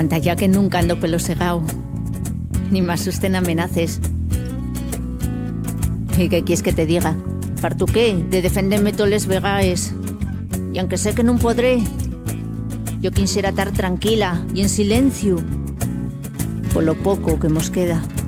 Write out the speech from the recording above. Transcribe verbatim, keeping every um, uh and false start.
Cuanta ya que nunca ando pelo segao. Ni me asusten amenaces. ¿Y qué quieres que te diga? Partu qué, de defenderme toles les vegaes. Y aunque sé que no podré, yo quisiera estar tranquila y en silencio, por lo poco que mos queda.